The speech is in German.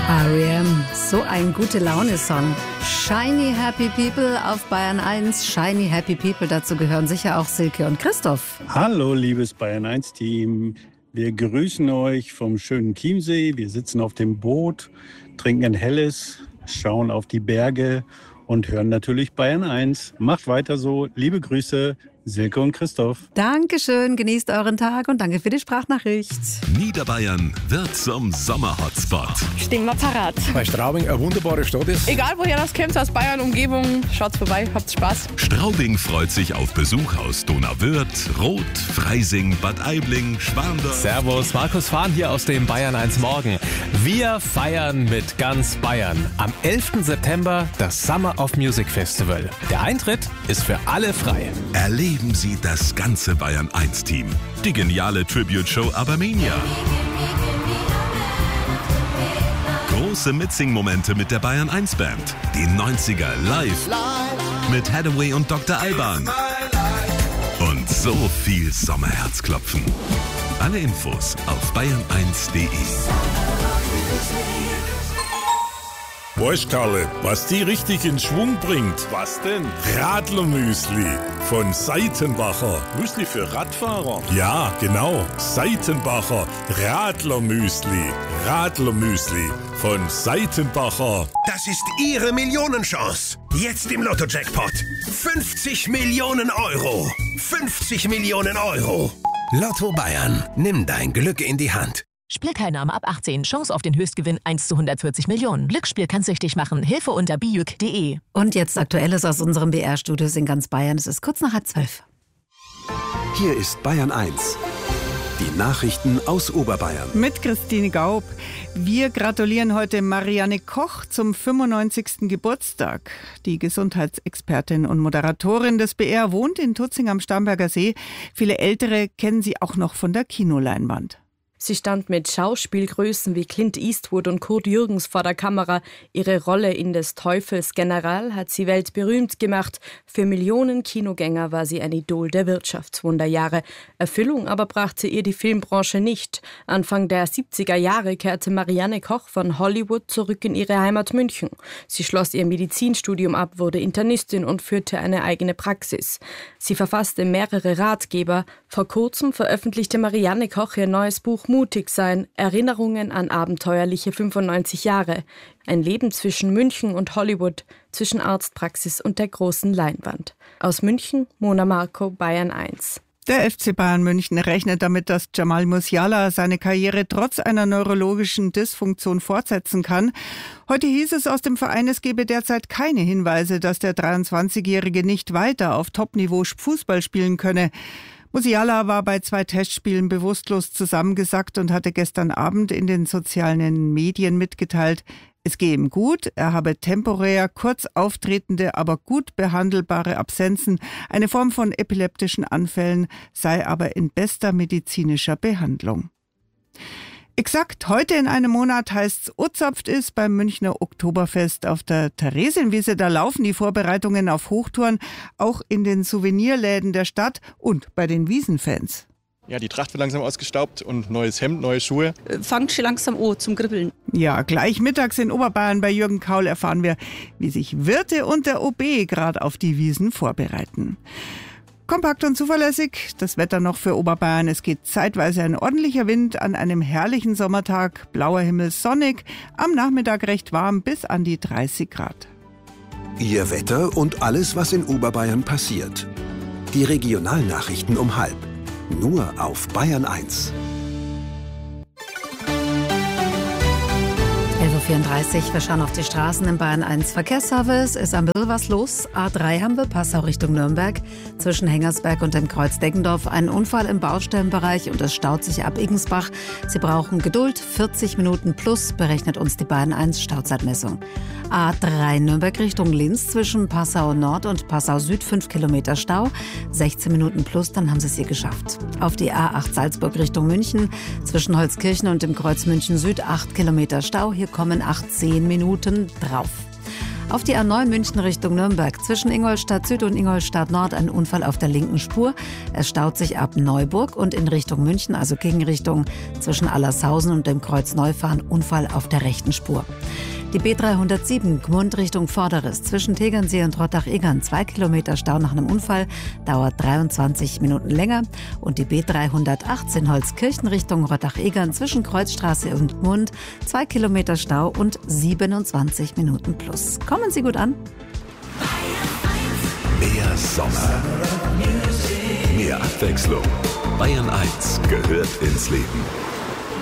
R.E.M. So ein Gute-Laune-Song. Shiny Happy People auf Bayern 1. Shiny Happy People, dazu gehören sicher auch Silke und Christoph. Hallo, liebes Bayern 1-Team. Wir grüßen euch vom schönen Chiemsee. Wir sitzen auf dem Boot, trinken ein Helles, schauen auf die Berge und hören natürlich Bayern 1. Macht weiter so. Liebe Grüße, Silke und Christoph. Dankeschön, genießt euren Tag und danke für die Sprachnachricht. Niederbayern wird zum Sommerhotspot. Stehen wir parat. Weil Straubing eine wunderbare Stadt ist. Egal woher das kommt, aus Bayern, Umgebung, schaut's vorbei, habt Spaß. Straubing freut sich auf Besuch aus Donauwörth, Roth, Freising, Bad Aibling, Schwandorf. Servus, Markus Fahn hier aus dem Bayern 1 Morgen. Wir feiern mit ganz Bayern. Am 11. September das Summer of Music Festival. Der Eintritt ist für alle frei. Erleben Sie das ganze Bayern 1-Team. Die geniale Tribute-Show Abermania. Große Mitsing-Momente mit der Bayern 1-Band. Die 90er live mit Hathaway und Dr. Alban. Und so viel Sommerherzklopfen. Alle Infos auf bayern1.de. Weißt Karle, was die richtig in Schwung bringt? Was denn? Radlermüsli von Seitenbacher. Müsli für Radfahrer? Ja, genau. Seitenbacher Radlermüsli. Radlermüsli von Seitenbacher. Das ist Ihre Millionenchance. Jetzt im Lotto-Jackpot. 50 Millionen Euro. 50 Millionen Euro. Lotto Bayern. Nimm dein Glück in die Hand. Spielteilnahme ab 18. Chance auf den Höchstgewinn 1 zu 140 Millionen. Glücksspiel kann süchtig machen. Hilfe unter bijuk.de. Und jetzt Aktuelles aus unserem BR-Studios in ganz Bayern. Es ist kurz nach 11:30. Hier ist Bayern 1. Die Nachrichten aus Oberbayern. Mit Christine Gaub. Wir gratulieren heute Marianne Koch zum 95. Geburtstag. Die Gesundheitsexpertin und Moderatorin des BR wohnt in Tutzing am Starnberger See. Viele Ältere kennen sie auch noch von der Kinoleinwand. Sie stand mit Schauspielgrößen wie Clint Eastwood und Kurt Jürgens vor der Kamera. Ihre Rolle in des Teufels General hat sie weltberühmt gemacht. Für Millionen Kinogänger war sie ein Idol der Wirtschaftswunderjahre. Erfüllung aber brachte ihr die Filmbranche nicht. Anfang der 70er Jahre kehrte Marianne Koch von Hollywood zurück in ihre Heimat München. Sie schloss ihr Medizinstudium ab, wurde Internistin und führte eine eigene Praxis. Sie verfasste mehrere Ratgeber. Vor kurzem veröffentlichte Marianne Koch ihr neues Buch Mutig sein, Erinnerungen an abenteuerliche 95 Jahre. Ein Leben zwischen München und Hollywood, zwischen Arztpraxis und der großen Leinwand. Aus München, Mona Marco, Bayern 1. Der FC Bayern München rechnet damit, dass Jamal Musiala seine Karriere trotz einer neurologischen Dysfunktion fortsetzen kann. Heute hieß es aus dem Verein, es gebe derzeit keine Hinweise, dass der 23-Jährige nicht weiter auf Topniveau Fußball spielen könne. Musiala war bei 2 Testspielen bewusstlos zusammengesackt und hatte gestern Abend in den sozialen Medien mitgeteilt, es gehe ihm gut, er habe temporär kurz auftretende, aber gut behandelbare Absenzen, eine Form von epileptischen Anfällen, sei aber in bester medizinischer Behandlung. Exakt heute in einem Monat heißt's Ozapft ist beim Münchner Oktoberfest auf der Theresienwiese. Da laufen die Vorbereitungen auf Hochtouren, auch in den Souvenirläden der Stadt und bei den Wiesenfans. Ja, die Tracht wird langsam ausgestaubt und neues Hemd, neue Schuhe. Fangt schon langsam an zum Kribbeln. Ja, gleich mittags in Oberbayern bei Jürgen Kaul erfahren wir, wie sich Wirte und der OB gerade auf die Wiesen vorbereiten. Kompakt und zuverlässig, das Wetter noch für Oberbayern. Es geht zeitweise ein ordentlicher Wind an einem herrlichen Sommertag. Blauer Himmel, sonnig, am Nachmittag recht warm bis an die 30 Grad. Ihr Wetter und alles, was in Oberbayern passiert. Die Regionalnachrichten um 12:30. Nur auf Bayern 1. 11:34 Uhr, wir schauen auf die Straßen im Bayern 1 Verkehrsservice. Ist am Bill was los? A3 haben wir, Passau Richtung Nürnberg. Zwischen Hengersberg und dem Kreuz Deggendorf ein Unfall im Baustellenbereich und es staut sich ab Igensbach. Sie brauchen Geduld, 40 Minuten plus, berechnet uns die Bayern 1 Stauzeitmessung. A3 Nürnberg Richtung Linz zwischen Passau Nord und Passau Süd 5 Kilometer Stau. 16 Minuten plus, dann haben sie es hier geschafft. Auf die A8 Salzburg Richtung München zwischen Holzkirchen und dem Kreuz München Süd 8 Kilometer Stau. Hier kommen 18 Minuten drauf. Auf die A9 München Richtung Nürnberg. Zwischen Ingolstadt Süd und Ingolstadt Nord ein Unfall auf der linken Spur. Es staut sich ab Neuburg und in Richtung München, also Gegenrichtung zwischen Allershausen und dem Kreuz Neufahren, Unfall auf der rechten Spur. Die B307 Gmund Richtung Vorderes. Zwischen Tegernsee und Rottach-Egern 2 Kilometer Stau nach einem Unfall, dauert 23 Minuten länger. Und die B318 Holzkirchen Richtung Rottach-Egern zwischen Kreuzstraße und Gmund 2 Kilometer Stau und 27 Minuten plus. Kommen Sie gut an. Mehr Sommer. Mehr Abwechslung. Bayern 1 gehört ins Leben.